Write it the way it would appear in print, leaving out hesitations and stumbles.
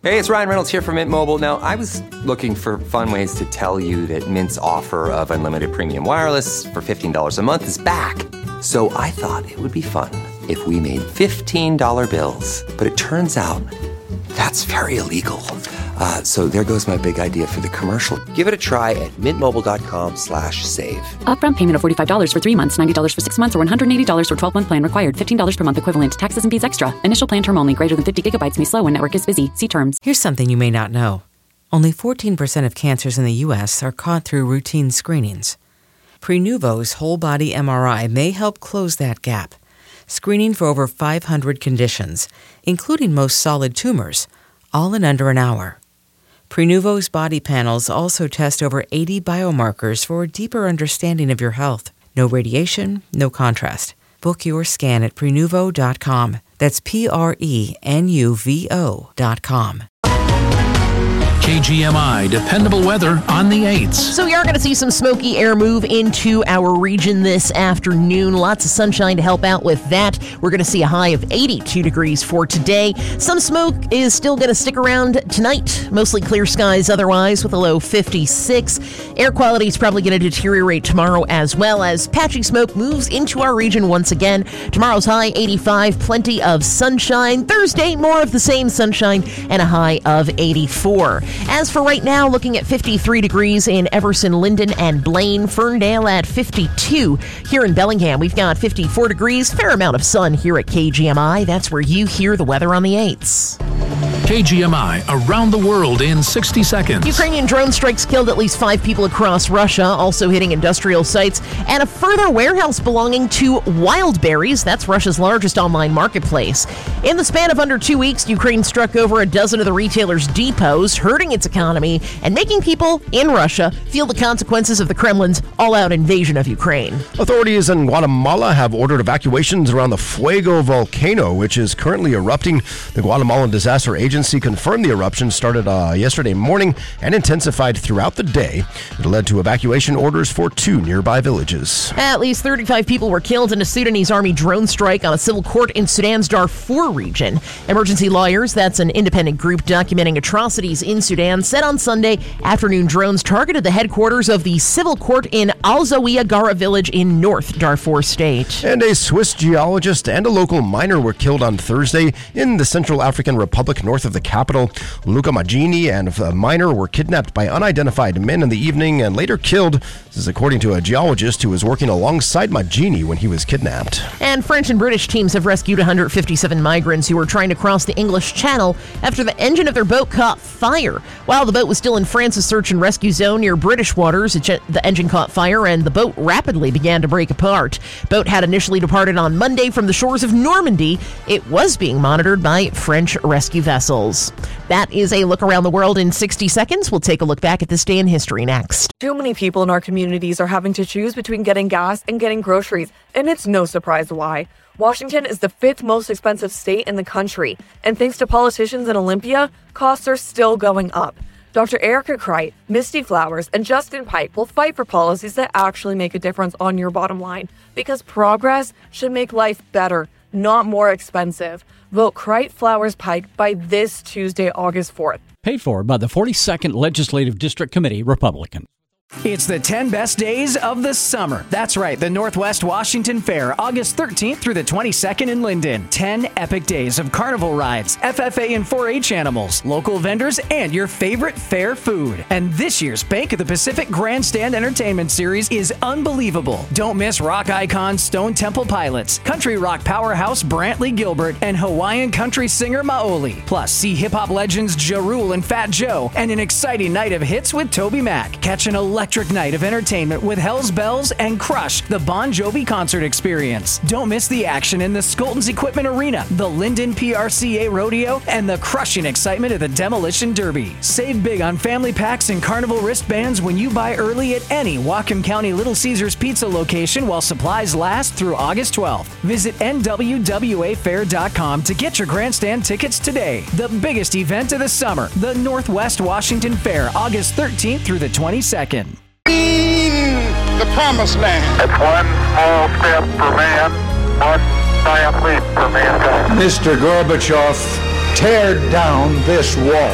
Hey, it's Ryan Reynolds here from Mint Mobile. Now, I was looking for fun ways to tell you that Mint's offer of unlimited premium wireless for $15 a month is back. So I thought it would be fun if we made $15 bills. But it turns out that's very illegal. So there goes my big idea for the commercial. Give it a try at mintmobile.com/save. Upfront payment of $45 for 3 months, $90 for 6 months, or $180 for 12-month plan required. $15 per month equivalent. Taxes and fees extra. Initial plan term only. Greater than 50 gigabytes may slow when network is busy. See terms. Here's something you may not know. Only 14% of cancers in the U.S. are caught through routine screenings. Prenuvo's whole-body MRI may help close that gap, screening for over 500 conditions, including most solid tumors, all in under an hour. Prenuvo's body panels also test over 80 biomarkers for a deeper understanding of your health. No radiation, no contrast. Book your scan at Prenuvo.com. That's Prenuvo.com. KGMI, dependable weather on the 8s. So we are going to see some smoky air move into our region this afternoon. Lots of sunshine to help out with that. We're going to see a high of 82 degrees for today. Some smoke is still going to stick around tonight. Mostly clear skies otherwise with a low 56. Air quality is probably going to deteriorate tomorrow as well as patchy smoke moves into our region once again. Tomorrow's high 85, plenty of sunshine. Thursday, more of the same sunshine and a high of 84. As for right now, looking at 53 degrees in Everson, Linden, and Blaine. Ferndale at 52. Here in Bellingham, we've got 54 degrees. Fair amount of sun here at KGMI. That's where you hear the weather on the 8s. KGMI, around the world in 60 seconds. Ukrainian drone strikes killed at least 5 people across Russia, also hitting industrial sites, and a further warehouse belonging to Wildberries. That's Russia's largest online marketplace. In the span of under 2 weeks, Ukraine struck over a dozen of the retailer's depots, hurting its economy and making people in Russia feel the consequences of the Kremlin's all-out invasion of Ukraine. Authorities in Guatemala have ordered evacuations around the Fuego volcano, which is currently erupting. The Guatemalan Disaster Agency confirmed the eruption started yesterday morning and intensified throughout the day. It led to evacuation orders for 2 nearby villages. At least 35 people were killed in a Sudanese army drone strike on a civil court in Sudan's Darfur region. Emergency Lawyers, that's an independent group documenting atrocities in Sudan, said on Sunday afternoon drones targeted the headquarters of the civil court in Al Zawiya Gara village in North Darfur State. And a Swiss geologist and a local miner were killed on Thursday in the Central African Republic north of the capital. Luca Maggini and a miner were kidnapped by unidentified men in the evening and later killed. This is according to a geologist who was working alongside Maggini when he was kidnapped. And French and British teams have rescued 157 migrants who were trying to cross the English Channel after the engine of their boat caught fire. While the boat was still in France's search and rescue zone near British waters, the engine caught fire and the boat rapidly began to break apart. Boat had initially departed on Monday from the shores of Normandy. It was being monitored by French rescue vessels. That is a look around the world in 60 seconds. We'll take a look back at this day in history next. Too many people in our communities are having to choose between getting gas and getting groceries, and it's no surprise why. Washington is the 5th most expensive state in the country, and thanks to politicians in Olympia, costs are still going up. Dr. Erica Kreit, Misty Flowers, and Justin Pike will fight for policies that actually make a difference on your bottom line, because progress should make life better, not more expensive. Vote Kreit Flowers Pike by this Tuesday, August 4th. Paid for by the 42nd Legislative District Committee, Republican. It's the 10 best days of the summer. That's right, the Northwest Washington Fair, August 13th through the 22nd in Linden. 10 epic days of carnival rides, FFA and 4-H animals, local vendors, and your favorite fair food. And this year's Bank of the Pacific Grandstand Entertainment Series is unbelievable. Don't miss rock icons Stone Temple Pilots, country rock powerhouse Brantley Gilbert, and Hawaiian country singer Maoli. Plus, see hip-hop legends Ja Rule and Fat Joe, and an exciting night of hits with Toby Mac. Catch an electric night of entertainment with Hell's Bells and Crush, the Bon Jovi concert experience. Don't miss the action in the Skolton's Equipment Arena, the Linden PRCA Rodeo, and the crushing excitement of the Demolition Derby. Save big on family packs and carnival wristbands when you buy early at any Whatcom County Little Caesars Pizza location while supplies last through August 12th. Visit NWWAfair.com to get your grandstand tickets today. The biggest event of the summer, the Northwest Washington Fair, August 13th through the 22nd. The promised land. It's one small step for man, one giant leap for mankind. Mr. Gorbachev, tear down this wall.